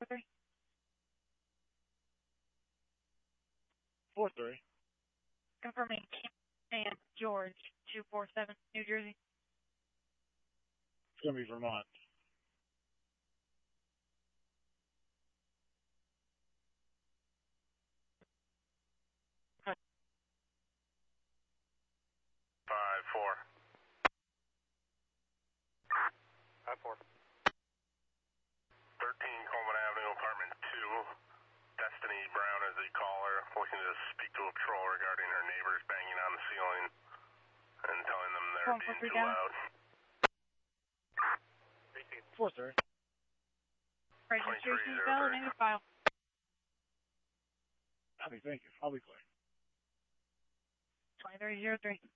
4-3. 4-3. Confirming Kim and George, 247, New Jersey. It's going to be Vermont. Five, four. 13 Coleman Avenue, apartment 2. Destiny Brown is the caller, looking to speak to a patrol regarding her neighbors banging on the ceiling and telling them they're being too loud. 4-3. Registration is valid, negative file. Copy, thank you. I'll be clear. 2303.